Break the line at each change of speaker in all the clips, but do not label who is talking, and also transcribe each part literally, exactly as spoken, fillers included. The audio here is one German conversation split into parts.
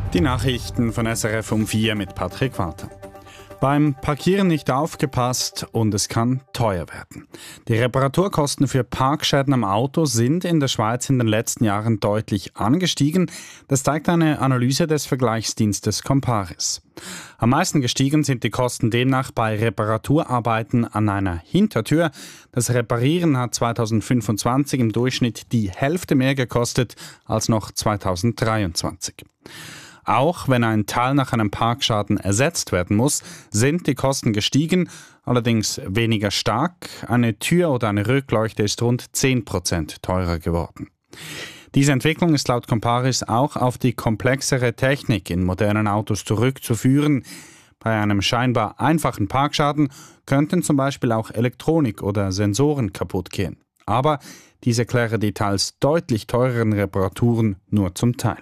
Die Nachrichten von S R F um vier mit Patrick Walter. Beim Parkieren nicht aufgepasst und es kann teuer werden. Die Reparaturkosten für Parkschäden am Auto sind in der Schweiz in den letzten Jahren deutlich angestiegen. Das zeigt eine Analyse des Vergleichsdienstes Comparis. Am meisten gestiegen sind die Kosten demnach bei Reparaturarbeiten an einer Hintertür. Das Reparieren hat zweitausendfünfundzwanzig im Durchschnitt die Hälfte mehr gekostet als noch zweitausenddreiundzwanzig. Auch wenn ein Teil nach einem Parkschaden ersetzt werden muss, sind die Kosten gestiegen, allerdings weniger stark. Eine Tür oder eine Rückleuchte ist rund zehn Prozent teurer geworden. Diese Entwicklung ist laut Comparis auch auf die komplexere Technik in modernen Autos zurückzuführen. Bei einem scheinbar einfachen Parkschaden könnten zum Beispiel auch Elektronik oder Sensoren kaputt gehen. Aber diese klären die teils deutlich teureren Reparaturen nur zum Teil.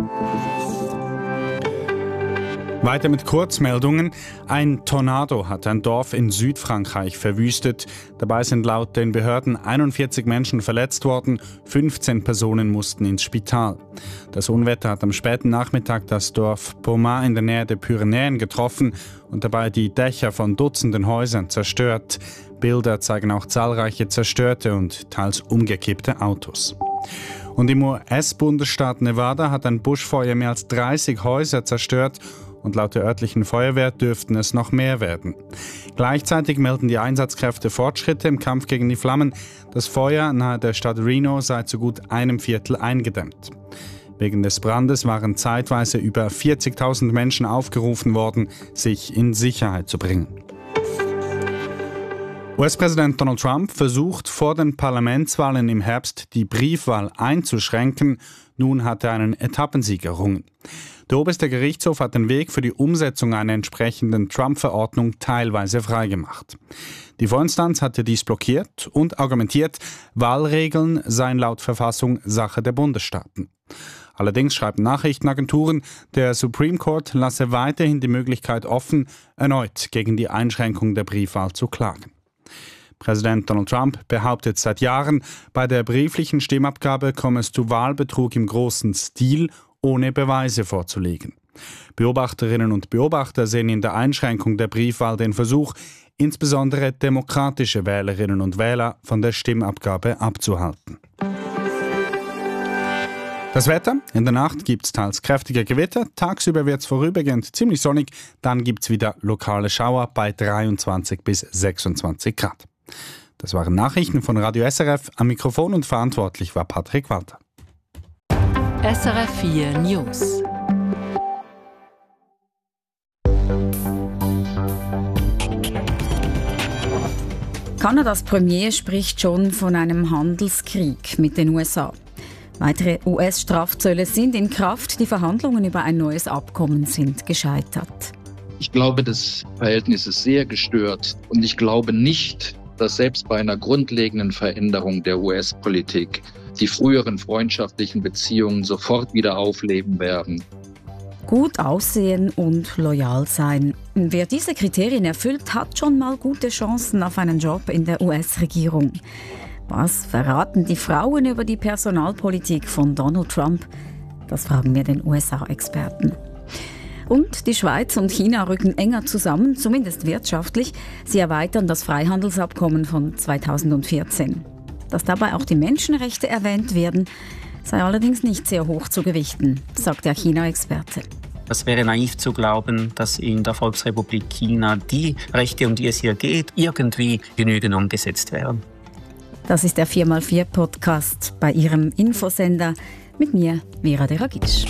Weiter mit Kurzmeldungen. Ein Tornado hat ein Dorf in Südfrankreich verwüstet. Dabei sind laut den Behörden einundvierzig Menschen verletzt worden, fünfzehn Personen mussten ins Spital. Das Unwetter hat am späten Nachmittag das Dorf Pommard in der Nähe der Pyrenäen getroffen und dabei die Dächer von Dutzenden Häusern zerstört. Bilder zeigen auch zahlreiche zerstörte und teils umgekippte Autos. Und im U S-Bundesstaat Nevada hat ein Buschfeuer mehr als dreißig Häuser zerstört. Und laut der örtlichen Feuerwehr dürften es noch mehr werden. Gleichzeitig melden die Einsatzkräfte Fortschritte im Kampf gegen die Flammen. Das Feuer nahe der Stadt Reno sei zu gut einem Viertel eingedämmt. Wegen des Brandes waren zeitweise über vierzigtausend Menschen aufgerufen worden, sich in Sicherheit zu bringen. U S-Präsident Donald Trump versucht vor den Parlamentswahlen im Herbst die Briefwahl einzuschränken. Nun hat er einen Etappensieg errungen. Der oberste Gerichtshof hat den Weg für die Umsetzung einer entsprechenden Trump-Verordnung teilweise freigemacht. Die Vorinstanz hatte dies blockiert und argumentiert, Wahlregeln seien laut Verfassung Sache der Bundesstaaten. Allerdings schreiben Nachrichtenagenturen, der Supreme Court lasse weiterhin die Möglichkeit offen, erneut gegen die Einschränkung der Briefwahl zu klagen. Präsident Donald Trump behauptet seit Jahren, bei der brieflichen Stimmabgabe komme es zu Wahlbetrug im großen Stil, ohne Beweise vorzulegen. Beobachterinnen und Beobachter sehen in der Einschränkung der Briefwahl den Versuch, insbesondere demokratische Wählerinnen und Wähler von der Stimmabgabe abzuhalten. Das Wetter: In der Nacht gibt es teils kräftige Gewitter, tagsüber wird es vorübergehend ziemlich sonnig, dann gibt es wieder lokale Schauer bei dreiundzwanzig bis sechsundzwanzig Grad. Das waren Nachrichten von Radio S R F. Am Mikrofon und verantwortlich war Patrick Walter.
S R F vier News.
Kanadas Premier spricht schon von einem Handelskrieg mit den U S A. Weitere U S-Strafzölle sind in Kraft. Die Verhandlungen über ein neues Abkommen sind gescheitert.
Ich glaube, das Verhältnis ist sehr gestört. Und ich glaube nicht, dass selbst bei einer grundlegenden Veränderung der U S-Politik die früheren freundschaftlichen Beziehungen sofort wieder aufleben werden.
Gut aussehen und loyal sein. Wer diese Kriterien erfüllt, hat schon mal gute Chancen auf einen Job in der U S-Regierung. Was verraten die Frauen über die Personalpolitik von Donald Trump? Das fragen wir den U S A-Experten. Und die Schweiz und China rücken enger zusammen, zumindest wirtschaftlich. Sie erweitern das Freihandelsabkommen von zweitausendvierzehn. Dass dabei auch die Menschenrechte erwähnt werden, sei allerdings nicht sehr hoch zu gewichten, sagt der China-Experte.
Es wäre naiv zu glauben, dass in der Volksrepublik China die Rechte, um die es hier geht, irgendwie genügend umgesetzt wären.
Das ist der vier mal vier Podcast bei Ihrem Infosender mit mir, Vera Deragisch.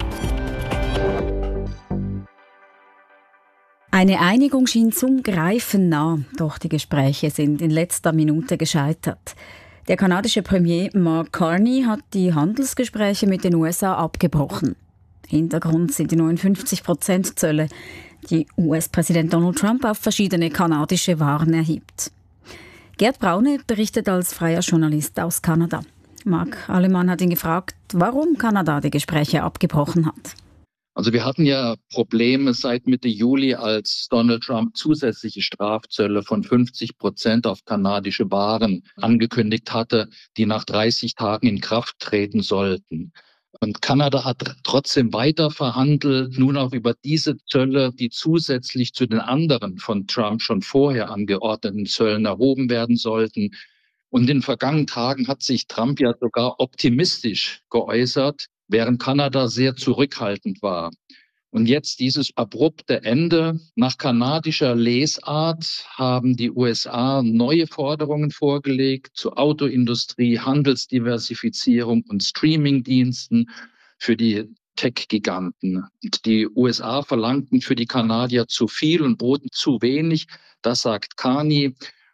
Eine Einigung schien zum Greifen nah, doch die Gespräche sind in letzter Minute gescheitert. Der kanadische Premier Mark Carney hat die Handelsgespräche mit den U S A abgebrochen. Hintergrund sind die neunundfünfzig Prozent Zölle, die U S-Präsident Donald Trump auf verschiedene kanadische Waren erhebt. Gerd Braune berichtet als freier Journalist aus Kanada. Marc Alemann hat ihn gefragt, warum Kanada die Gespräche abgebrochen hat.
Also wir hatten ja Probleme seit Mitte Juli, als Donald Trump zusätzliche Strafzölle von fünfzig Prozent auf kanadische Waren angekündigt hatte, die nach dreißig Tagen in Kraft treten sollten. Und Kanada hat trotzdem weiter verhandelt, nun auch über diese Zölle, die zusätzlich zu den anderen von Trump schon vorher angeordneten Zöllen erhoben werden sollten. Und in den vergangenen Tagen hat sich Trump ja sogar optimistisch geäußert, während Kanada sehr zurückhaltend war. Und jetzt dieses abrupte Ende. Nach kanadischer Lesart haben die U S A neue Forderungen vorgelegt zur Autoindustrie, Handelsdiversifizierung und Streamingdiensten für die Tech-Giganten. Die U S A verlangten für die Kanadier zu viel und boten zu wenig. Das sagt Carney.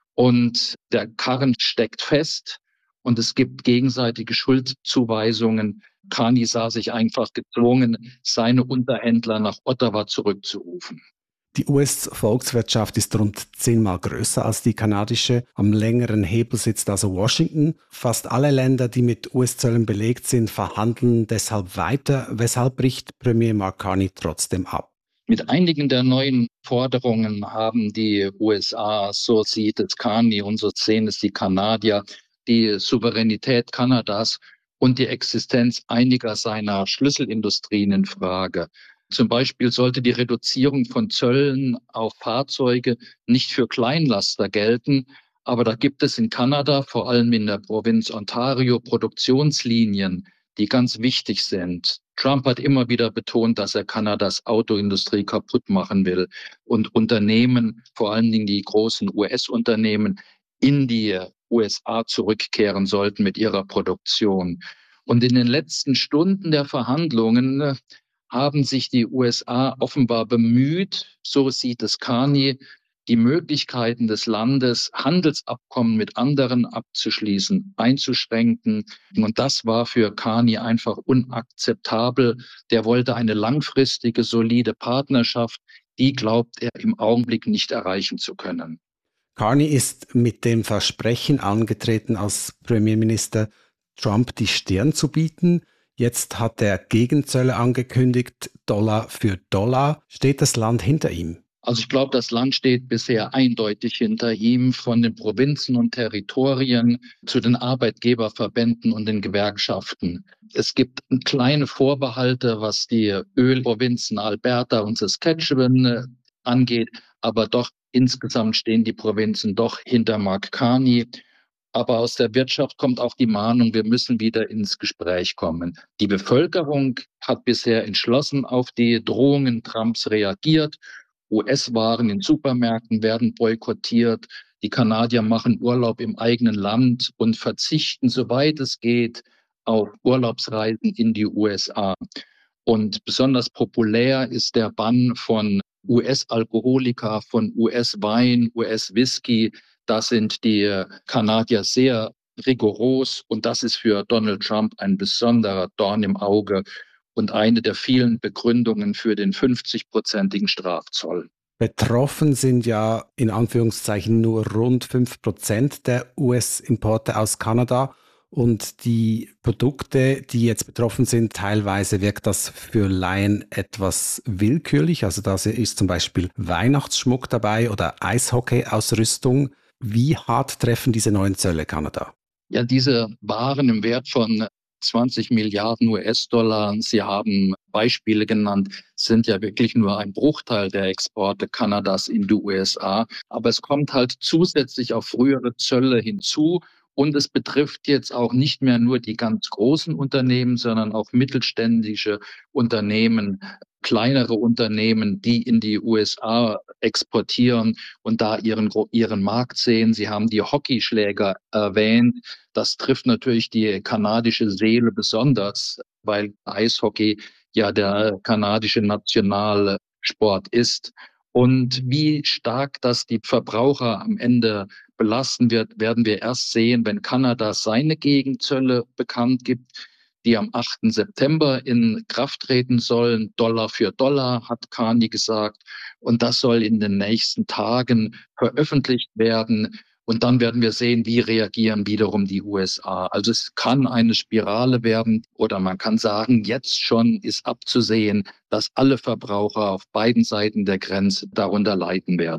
Und der Karren steckt fest und es gibt gegenseitige Schuldzuweisungen. Carney sah sich einfach gezwungen, seine Unterhändler nach Ottawa zurückzurufen.
Die U S-Volkswirtschaft ist rund zehnmal größer als die kanadische. Am längeren Hebel sitzt also Washington. Fast alle Länder, die mit U S-Zöllen belegt sind, verhandeln deshalb weiter. Weshalb bricht Premier Mark Carney trotzdem ab?
Mit einigen der neuen Forderungen haben die U S A, so sieht es Carney und so sehen es die Kanadier, die Souveränität Kanadas und die Existenz einiger seiner Schlüsselindustrien in Frage. Zum Beispiel sollte die Reduzierung von Zöllen auf Fahrzeuge nicht für Kleinlaster gelten, aber da gibt es in Kanada, vor allem in der Provinz Ontario, Produktionslinien, die ganz wichtig sind. Trump hat immer wieder betont, dass er Kanadas Autoindustrie kaputt machen will und Unternehmen, vor allen Dingen die großen U S-Unternehmen, in die U S A zurückkehren sollten mit ihrer Produktion. Und in den letzten Stunden der Verhandlungen haben sich die U S A offenbar bemüht, so sieht es Carney, die Möglichkeiten des Landes, Handelsabkommen mit anderen abzuschließen, einzuschränken. Und das war für Carney einfach unakzeptabel. Der wollte eine langfristige, solide Partnerschaft. Die glaubt er im Augenblick nicht erreichen zu können.
Carney ist mit dem Versprechen angetreten, als Premierminister Trump die Stirn zu bieten. Jetzt hat er Gegenzölle angekündigt, Dollar für Dollar. Steht das Land hinter ihm?
Also ich glaube, das Land steht bisher eindeutig hinter ihm, von den Provinzen und Territorien zu den Arbeitgeberverbänden und den Gewerkschaften. Es gibt kleine Vorbehalte, was die Ölprovinzen Alberta und Saskatchewan angeht, aber doch insgesamt stehen die Provinzen doch hinter Mark Carney. Aber aus der Wirtschaft kommt auch die Mahnung, wir müssen wieder ins Gespräch kommen. Die Bevölkerung hat bisher entschlossen auf die Drohungen Trumps reagiert. U S-Waren in Supermärkten werden boykottiert. Die Kanadier machen Urlaub im eigenen Land und verzichten, soweit es geht, auf Urlaubsreisen in die U S A. Und besonders populär ist der Bann von U S-Alkoholika, von U S-Wein, U S-Whisky. Da sind die Kanadier sehr rigoros und das ist für Donald Trump ein besonderer Dorn im Auge und eine der vielen Begründungen für den fünfzig-prozentigen Strafzoll.
Betroffen sind ja in Anführungszeichen nur rund fünf Prozent der U S-Importe aus Kanada. Und die Produkte, die jetzt betroffen sind, teilweise wirkt das für Laien etwas willkürlich. Also da ist zum Beispiel Weihnachtsschmuck dabei oder Eishockey-Ausrüstung. Wie hart treffen diese neuen Zölle Kanada?
Ja, diese Waren im Wert von zwanzig Milliarden U S-Dollar, Sie haben Beispiele genannt, sind ja wirklich nur ein Bruchteil der Exporte Kanadas in die U S A. Aber es kommt halt zusätzlich auf frühere Zölle hinzu. Und es betrifft jetzt auch nicht mehr nur die ganz großen Unternehmen, sondern auch mittelständische Unternehmen, kleinere Unternehmen, die in die U S A exportieren und da ihren, ihren Markt sehen. Sie haben die Hockeyschläger erwähnt. Das trifft natürlich die kanadische Seele besonders, weil Eishockey ja der kanadische Nationalsport ist. Und wie stark das die Verbraucher am Ende belasten wird, werden wir erst sehen, wenn Kanada seine Gegenzölle bekannt gibt, die am achten September in Kraft treten sollen. Dollar für Dollar, hat Carney gesagt. Und das soll in den nächsten Tagen veröffentlicht werden. Und dann werden wir sehen, wie reagieren wiederum die U S A. Also es kann eine Spirale werden oder man kann sagen, jetzt schon ist abzusehen, dass alle Verbraucher auf beiden Seiten der Grenze darunter leiden werden.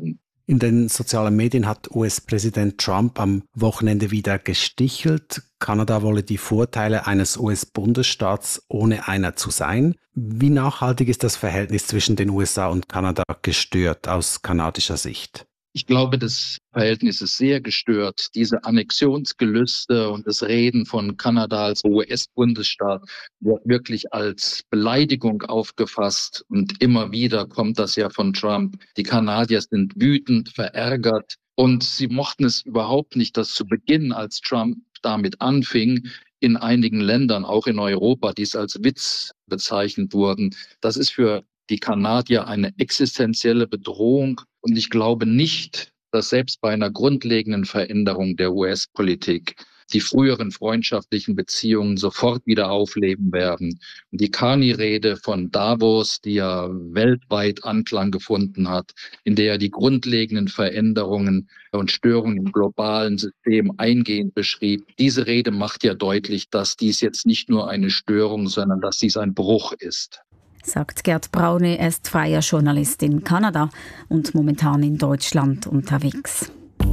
In den sozialen Medien hat U S-Präsident Trump am Wochenende wieder gestichelt. Kanada wolle die Vorteile eines U S-Bundesstaats ohne einer zu sein. Wie nachhaltig ist das Verhältnis zwischen den U S A und Kanada gestört aus kanadischer Sicht?
Ich glaube, das Verhältnis ist sehr gestört. Diese Annexionsgelüste und das Reden von Kanada als U S-Bundesstaat wird wirklich als Beleidigung aufgefasst. Und immer wieder kommt das ja von Trump. Die Kanadier sind wütend, verärgert. Und sie mochten es überhaupt nicht, dass zu Beginn, als Trump damit anfing, in einigen Ländern, auch in Europa, dies als Witz bezeichnet wurden. Das ist für die Kanadier eine existenzielle Bedrohung. Und ich glaube nicht, dass selbst bei einer grundlegenden Veränderung der U S-Politik die früheren freundschaftlichen Beziehungen sofort wieder aufleben werden. Und die Carney-Rede von Davos, die ja weltweit Anklang gefunden hat, in der er die grundlegenden Veränderungen und Störungen im globalen System eingehend beschrieb, diese Rede macht ja deutlich, dass dies jetzt nicht nur eine Störung, sondern dass dies ein Bruch ist.
Sagt Gerd Braune, er ist freier Journalist in Kanada und momentan in Deutschland unterwegs.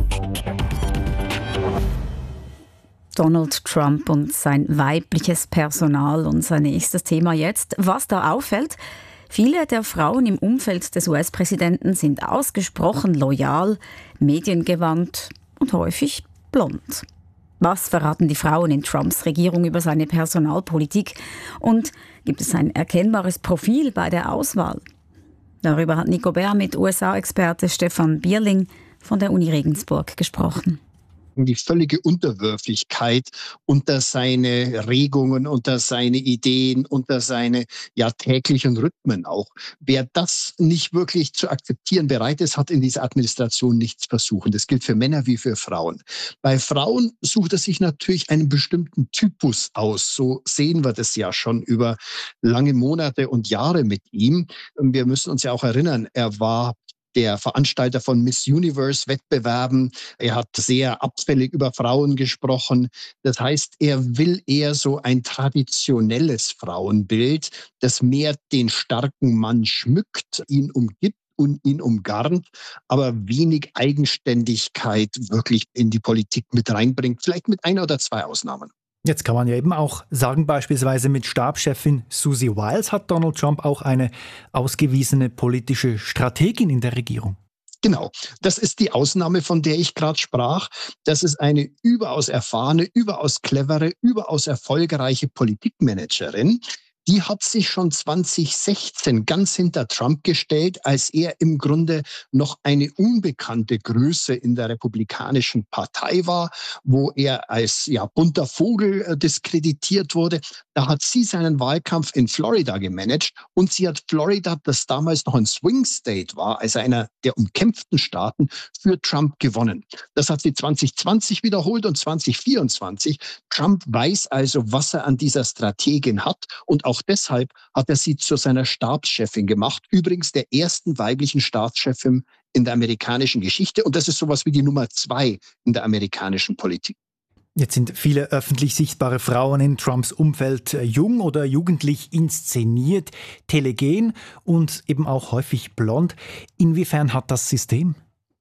Donald Trump und sein weibliches Personal, unser nächstes Thema jetzt. Was da auffällt: Viele der Frauen im Umfeld des U S-Präsidenten sind ausgesprochen loyal, mediengewandt und häufig blond. Was verraten die Frauen in Trumps Regierung über seine Personalpolitik? Und gibt es ein erkennbares Profil bei der Auswahl? Darüber hat Nico Bär mit U S A-Experte Stefan Bierling von der Uni Regensburg gesprochen.
Die völlige Unterwürfigkeit unter seine Regungen, unter seine Ideen, unter seine ja, täglichen Rhythmen auch. Wer das nicht wirklich zu akzeptieren bereit ist, hat in dieser Administration nichts versuchen. Das gilt für Männer wie für Frauen. Bei Frauen sucht er sich natürlich einen bestimmten Typus aus. So sehen wir das ja schon über lange Monate und Jahre mit ihm. Wir müssen uns ja auch erinnern, er war der Veranstalter von Miss Universe-Wettbewerben. Er hat sehr abfällig über Frauen gesprochen. Das heißt, er will eher so ein traditionelles Frauenbild, das mehr den starken Mann schmückt, ihn umgibt und ihn umgarnt, aber wenig Eigenständigkeit wirklich in die Politik mit reinbringt. Vielleicht mit einer oder zwei Ausnahmen.
Jetzt kann man ja eben auch sagen, beispielsweise mit Stabschefin Susie Wiles hat Donald Trump auch eine ausgewiesene politische Strategin in der Regierung.
Genau, das ist die Ausnahme, von der ich gerade sprach. Das ist eine überaus erfahrene, überaus clevere, überaus erfolgreiche Politikmanagerin. Die hat sich schon zwanzig sechzehn ganz hinter Trump gestellt, als er im Grunde noch eine unbekannte Größe in der Republikanischen Partei war, wo er als ja, bunter Vogel äh, diskreditiert wurde. Da hat sie seinen Wahlkampf in Florida gemanagt und sie hat Florida, das damals noch ein Swing State war, also einer der umkämpften Staaten, für Trump gewonnen. Das hat sie zwanzig zwanzig wiederholt und zwanzig vierundzwanzig. Trump weiß also, was er an dieser Strategin hat, und auch Auch deshalb hat er sie zu seiner Stabschefin gemacht. Übrigens der ersten weiblichen Stabschefin in der amerikanischen Geschichte. Und das ist sowas wie die Nummer zwei in der amerikanischen Politik.
Jetzt sind viele öffentlich sichtbare Frauen in Trumps Umfeld jung oder jugendlich inszeniert, telegen und eben auch häufig blond. Inwiefern hat das System?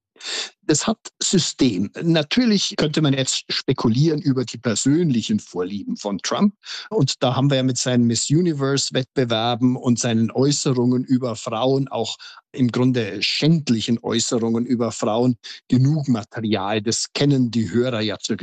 Das hat System. Natürlich könnte man jetzt spekulieren über die persönlichen Vorlieben von Trump. Und da haben wir ja mit seinen Miss Universe-Wettbewerben und seinen Äußerungen über Frauen, auch im Grunde schändlichen Äußerungen über Frauen, genug Material. Das kennen die Hörer ja zur